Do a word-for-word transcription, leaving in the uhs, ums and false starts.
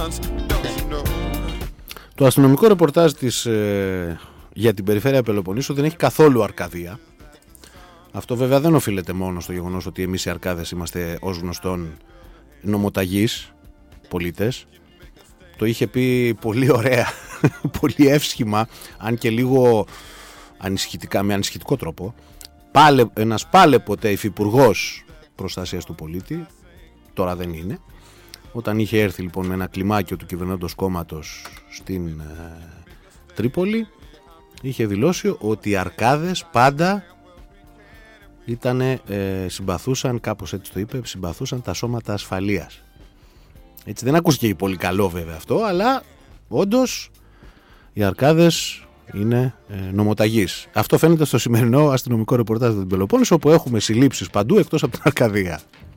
Το αστυνομικό ρεπορτάζ της ε, για την περιφέρεια Πελοποννήσου δεν έχει καθόλου Αρκαδία. Αυτό βέβαια δεν οφείλεται μόνο στο γεγονός ότι εμείς οι Αρκάδες είμαστε ως γνωστόν νομοταγείς πολίτες. Το είχε πει πολύ ωραία, πολύ εύσχημα, αν και λίγο ανησυχητικά, με ανησυχητικό τρόπο, πάλε, ένας πάλε ποτέ υφυπουργός προστασίας του πολίτη, τώρα δεν είναι, όταν είχε έρθει λοιπόν με ένα κλιμάκιο του κυβερνώντος κόμματος στην ε, Τρίπολη, είχε δηλώσει ότι οι Αρκάδες πάντα ήτανε, ε, συμπαθούσαν, κάπως έτσι το είπε, συμπαθούσαν τα σώματα ασφαλείας. Έτσι δεν ακούστηκε πολύ καλό βέβαια αυτό, αλλά όντως οι Αρκάδες είναι ε, νομοταγείς. Αυτό φαίνεται στο σημερινό αστυνομικό ρεπορτάζ του Πελοπόννησου, όπου έχουμε συλλήψεις παντού εκτός από την Αρκαδία.